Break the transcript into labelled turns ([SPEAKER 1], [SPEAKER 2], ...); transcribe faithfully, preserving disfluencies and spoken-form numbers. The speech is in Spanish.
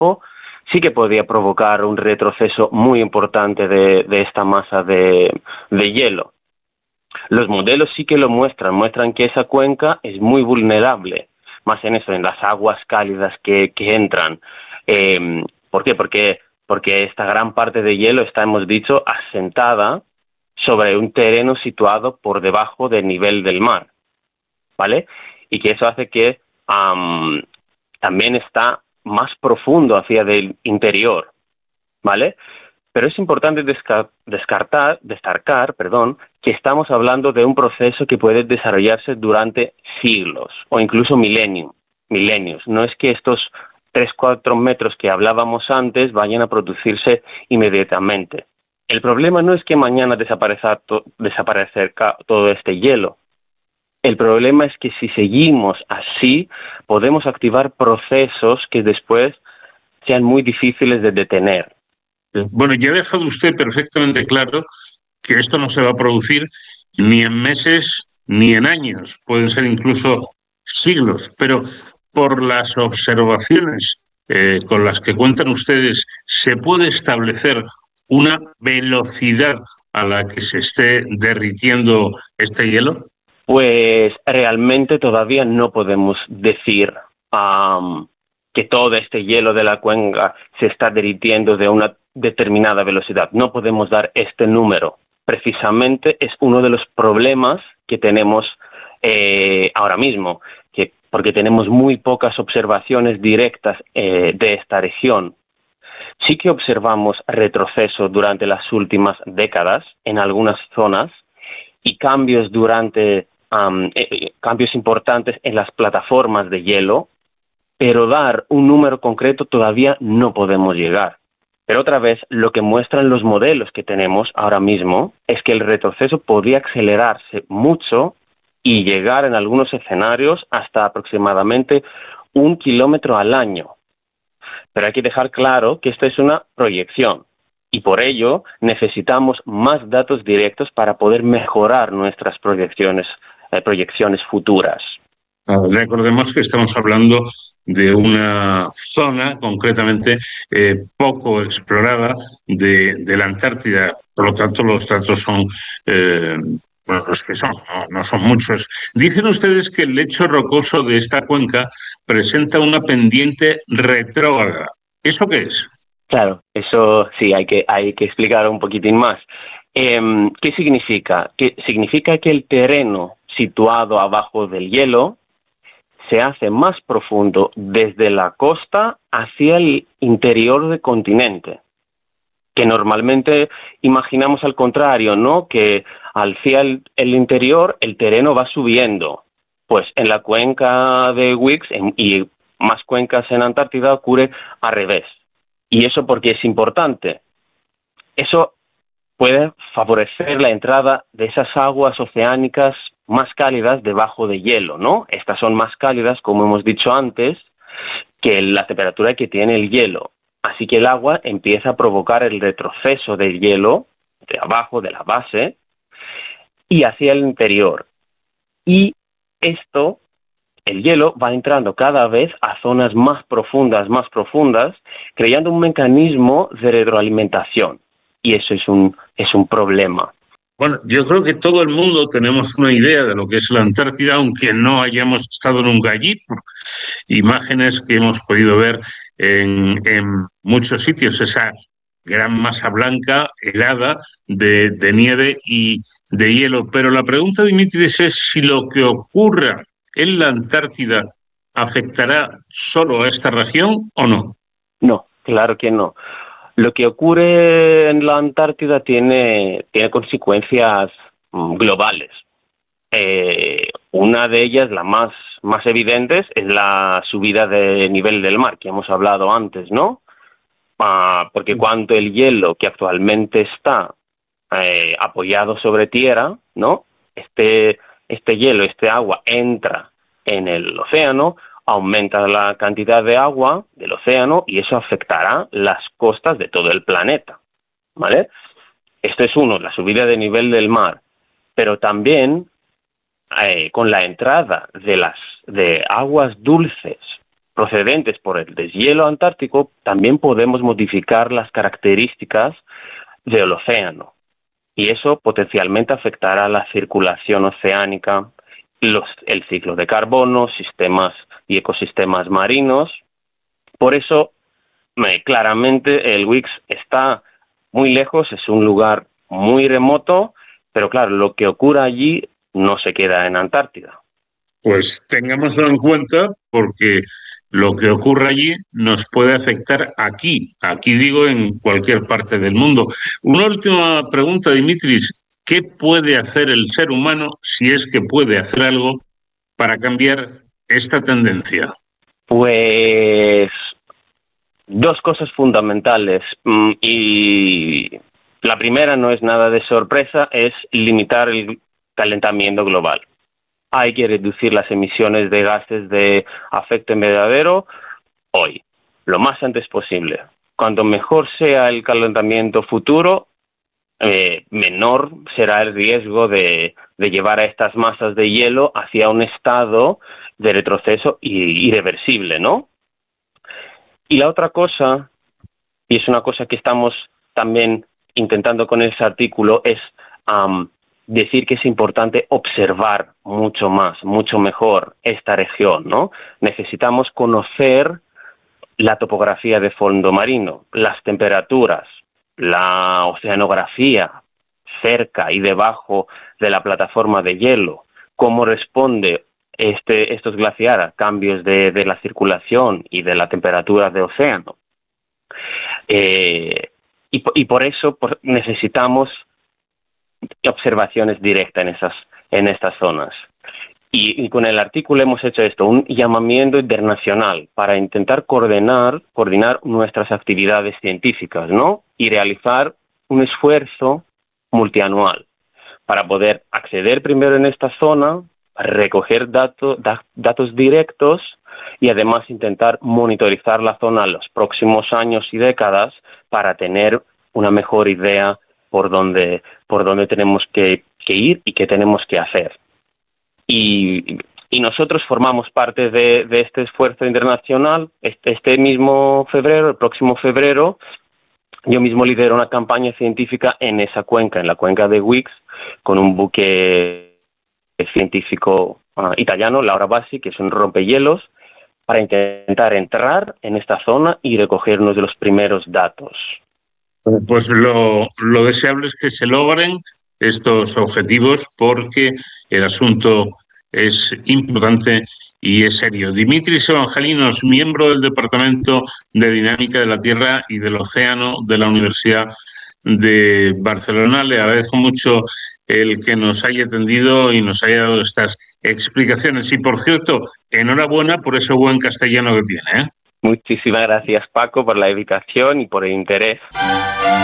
[SPEAKER 1] tiempo, sí que podía provocar un retroceso muy importante de, de esta masa de, de hielo. Los modelos sí que lo muestran, muestran que esa cuenca es muy vulnerable, más en eso, en las aguas cálidas que, que entran. Eh, ¿Por qué? Porque, porque esta gran parte de hielo está, hemos dicho, asentada sobre un terreno situado por debajo del nivel del mar, ¿vale? Y que eso hace que um, también está más profundo hacia el interior, ¿vale? Pero es importante desca- descartar, destacar, perdón, que estamos hablando de un proceso que puede desarrollarse durante siglos o incluso milenios. milenios. No es que estos tres, cuatro metros que hablábamos antes vayan a producirse inmediatamente. El problema no es que mañana desaparezca to- desaparezca todo este hielo. El problema es que si seguimos así, podemos activar procesos que después sean muy difíciles de detener.
[SPEAKER 2] Bueno, ya ha dejado usted perfectamente claro que esto no se va a producir ni en meses ni en años, pueden ser incluso siglos, pero por las observaciones eh, con las que cuentan ustedes, ¿se puede establecer una velocidad a la que se esté derritiendo este hielo?
[SPEAKER 1] Pues realmente todavía no podemos decir um, que todo este hielo de la cuenca se está derritiendo de una determinada velocidad. No podemos dar este número. Precisamente es uno de los problemas que tenemos eh, ahora mismo, que, porque tenemos muy pocas observaciones directas eh, de esta región. Sí que observamos retroceso durante las últimas décadas en algunas zonas y cambios durante um, eh, cambios importantes en las plataformas de hielo, pero dar un número concreto todavía no podemos llegar. Pero otra vez, lo que muestran los modelos que tenemos ahora mismo es que el retroceso podría acelerarse mucho y llegar en algunos escenarios hasta aproximadamente un kilómetro al año. Pero hay que dejar claro que esta es una proyección y por ello necesitamos más datos directos para poder mejorar nuestras proyecciones, eh, proyecciones futuras.
[SPEAKER 2] Recordemos que estamos hablando de una zona concretamente eh, poco explorada de, de la Antártida. Por lo tanto, los datos son eh, bueno, los que son, no, no son muchos. Dicen ustedes que el lecho rocoso de esta cuenca presenta una pendiente retrógrada. ¿Eso qué es?
[SPEAKER 1] Claro, eso sí, hay que, hay que explicar un poquitín más. Eh, ¿Qué significa? Que significa que el terreno situado abajo del hielo se hace más profundo desde la costa hacia el interior del continente, que normalmente imaginamos al contrario, ¿no? Que hacia el, el interior el terreno va subiendo. Pues en la cuenca de Weeks en, y más cuencas en Antártida ocurre al revés. ¿Y eso por qué es importante? Eso puede favorecer la entrada de esas aguas oceánicas más cálidas debajo de hielo, ¿no? Estas son más cálidas, como hemos dicho antes, que la temperatura que tiene el hielo. Así que el agua empieza a provocar el retroceso del hielo de abajo, de la base, y hacia el interior. Y esto, el hielo va entrando cada vez a zonas más profundas, más profundas, creando un mecanismo de retroalimentación. Y eso es un, es un problema.
[SPEAKER 2] Bueno, yo creo que todo el mundo tenemos una idea de lo que es la Antártida, aunque no hayamos estado nunca allí, por imágenes que hemos podido ver en, en muchos sitios, esa gran masa blanca, helada, de, de nieve y de hielo. Pero la pregunta, Dimitris, es si lo que ocurra en la Antártida afectará solo a esta región o no.
[SPEAKER 1] No, claro que no. Lo que ocurre en la Antártida tiene, tiene consecuencias mm, globales. Eh, una de ellas, la más, más evidente, es la subida de nivel del mar, que hemos hablado antes, ¿no? Ah, porque cuando el hielo que actualmente está eh, apoyado sobre tierra, ¿no? Este, este hielo, este agua entra en el océano, aumenta la cantidad de agua del océano y eso afectará las costas de todo el planeta, ¿vale? Esto es uno, la subida de nivel del mar, pero también eh, con la entrada de las de aguas dulces procedentes por el deshielo antártico, también podemos modificar las características del océano. Y eso potencialmente afectará la circulación oceánica, los, el ciclo de carbono, sistemas y ecosistemas marinos. Por eso, eh, claramente, el Wix está muy lejos, es un lugar muy remoto, pero claro, lo que ocurra allí no se queda en Antártida.
[SPEAKER 2] Pues tengámoslo en cuenta porque lo que ocurre allí nos puede afectar aquí, aquí digo en cualquier parte del mundo. Una última pregunta, Dimitris, ¿qué puede hacer el ser humano, si es que puede hacer algo, para cambiar esta tendencia?
[SPEAKER 1] Pues dos cosas fundamentales y la primera no es nada de sorpresa, es limitar el calentamiento global. Hay que reducir las emisiones de gases de efecto invernadero hoy, lo más antes posible. Cuanto mejor sea el calentamiento futuro, eh, menor será el riesgo de, de llevar a estas masas de hielo hacia un estado de retroceso irreversible, ¿no? Y la otra cosa, y es una cosa que estamos también intentando con ese artículo, es um, decir que es importante observar mucho más, mucho mejor esta región, ¿no? Necesitamos conocer la topografía de fondo marino, las temperaturas, la oceanografía cerca y debajo de la plataforma de hielo, cómo responde este, estos glaciares a cambios de, de la circulación y de la temperatura del océano. Eh, y, y por eso por, necesitamos observaciones directas en esas en estas zonas. Y, y con el artículo hemos hecho esto, un llamamiento internacional para intentar coordinar, coordinar nuestras actividades científicas, ¿no? Y realizar un esfuerzo multianual para poder acceder primero en esta zona, recoger datos, da, datos directos y además intentar monitorizar la zona en los próximos años y décadas para tener una mejor idea por dónde, por dónde tenemos que, que ir y qué tenemos que hacer. Y, y nosotros formamos parte de, de este esfuerzo internacional. Este, este mismo febrero, el próximo febrero, yo mismo lidero una campaña científica en esa cuenca, en la cuenca de Wix, con un buque científico uh, italiano, Laura Bassi, que es un rompehielos, para intentar entrar en esta zona y recogernos de los primeros datos.
[SPEAKER 2] Pues lo, lo deseable es que se logren estos objetivos porque el asunto es importante y es serio. Dimitris Evangelinos, miembro del Departamento de Dinámica de la Tierra y del Océano de la Universidad de Barcelona. Le agradezco mucho el que nos haya atendido y nos haya dado estas explicaciones. Y, por cierto, enhorabuena por ese buen castellano que tiene, ¿eh?
[SPEAKER 1] Muchísimas gracias, Paco, por la invitación y por el interés.